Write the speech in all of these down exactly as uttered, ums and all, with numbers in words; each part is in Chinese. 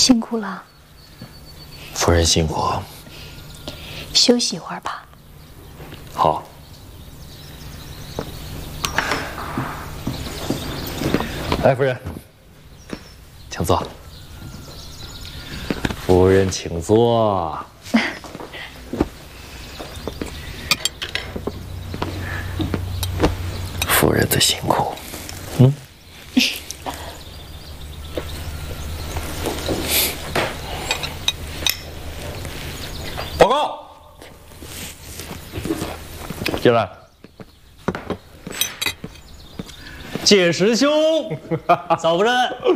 辛苦了。 夫人辛苦。 休息一会儿吧。 好。来，夫人，请坐。夫人请坐。夫人的辛苦。嗯。报告。进来。 介师兄，早夫人。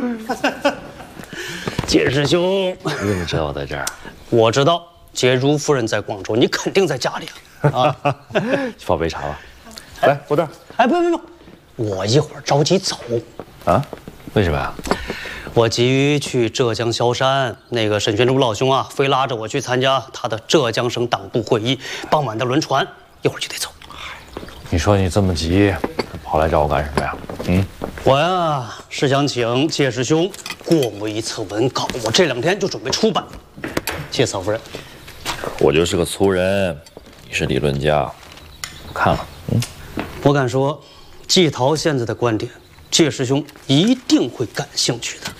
介师兄， 你怎么知道我在这儿？ 我知道，杰如夫人在广州，你肯定在家里啊。啊， 去泡杯茶吧。来，坐这儿。 哎，不不不，我一会儿着急走。 啊？为什么呀？ 我急于去浙江萧山，那个沈玄珠老兄啊，非拉着我去参加他的浙江省党部会议，傍晚的轮船，一会儿就得走。 你说你这么急，跑来找我干什么呀？嗯， 我呀是想请介师兄过目一册文稿，我这两天就准备出版。谢谢嫂夫人。 我就是个粗人，你是理论家。我看了，嗯， 我敢说，季陶现在的观点，介师兄一定会感兴趣的。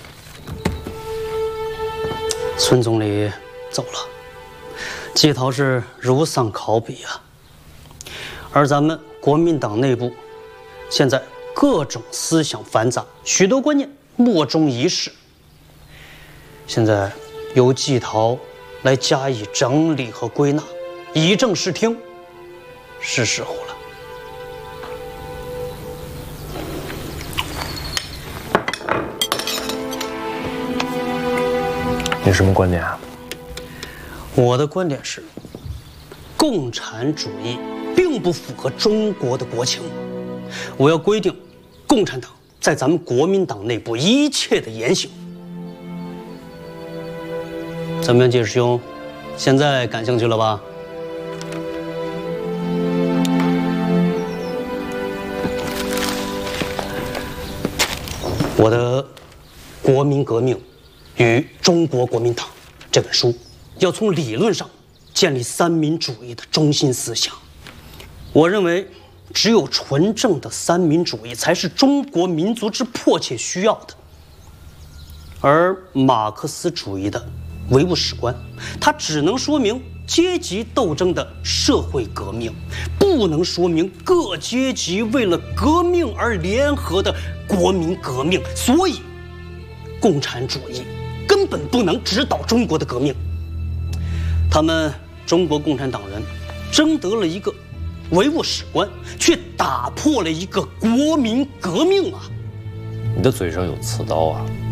孙总理走了，季陶是如丧考妣啊。而咱们国民党内部，现在各种思想繁杂，许多观念莫衷一是。现在由季陶来加以整理和归纳，以正视听，是时候了。 你什么观点啊？ 我的观点是，共产主义并不符合中国的国情。我要规定，共产党在咱们国民党内部一切的言行。怎么样，介师兄，现在感兴趣了吧？我的《国民革命与中国国民党》这本书，要从理论上建立三民主义的中心思想。我认为，只有纯正的三民主义才是中国民族之迫切需要的。而马克思主义的唯物史观，它只能说明阶级斗争的社会革命，不能说明各阶级为了革命而联合的国民革命。所以，共产主义根本不能指导中国的革命。他们中国共产党人争得了一个唯物史观，却打破了一个国民革命啊！ 你的嘴上有刺刀啊！